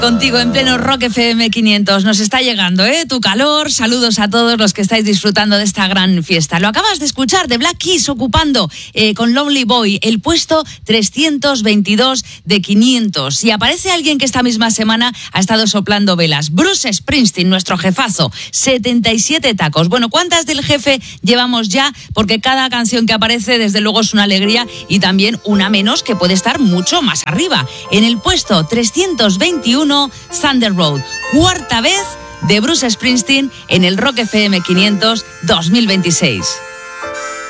Contigo en pleno Rock FM 500. Nos está llegando, tu calor. Saludos a todos los que estáis disfrutando de esta gran fiesta. Lo acabas de escuchar de Black Keys ocupando con Lonely Boy el puesto 322 de 500. Y aparece alguien que esta misma semana ha estado soplando velas. Bruce Springsteen, nuestro jefazo. 77 tacos. Bueno, ¿cuántas del jefe llevamos ya? Porque cada canción que aparece, desde luego, es una alegría y también una menos que puede estar mucho más arriba. En el puesto 321, Thunder Road, cuarta vez de Bruce Springsteen en el Rock FM 500 2026.